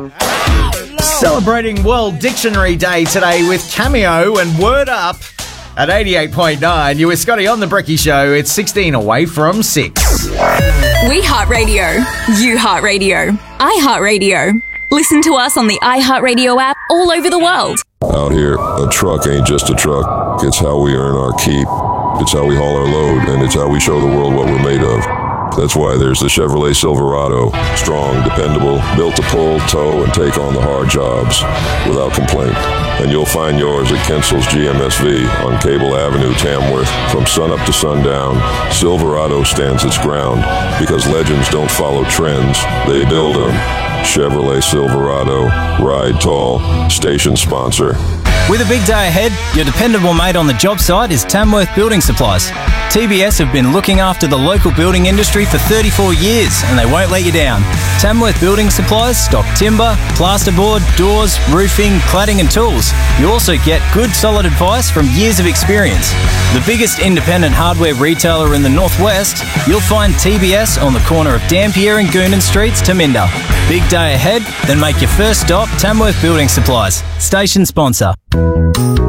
Celebrating World Dictionary Day today with Cameo and Word Up at 88.9. You with Scotty on The Brekkie Show. It's 16 away from 6. We heart radio. You heart radio. I heart radio. Listen to us on the iHeartRadio app all over the world. Out here, a truck ain't just a truck. It's how we earn our keep. It's how we haul our load, and it's how we show the world what we're made of. That's why there's the Chevrolet Silverado. Strong, dependable, built to pull, tow, and take on the hard jobs without complaint. And you'll find yours at Kinsel's GMSV on Cable Avenue, Tamworth. From sunup to sundown, Silverado stands its ground because legends don't follow trends, they build them. Chevrolet Silverado. Ride tall. Station sponsor. With a big day ahead, your dependable mate on the job site is Tamworth Building Supplies. TBS have been looking after the local building industry for 34 years and they won't let you down. Tamworth Building Supplies stock timber, plasterboard, doors, roofing, cladding and tools. You also get good solid advice from years of experience. The biggest independent hardware retailer in the Northwest, you'll find TBS on the corner of Dampier and Goonan Streets, Taminda. Big day ahead? Then make your first stop Tamworth Building Supplies. Station sponsor.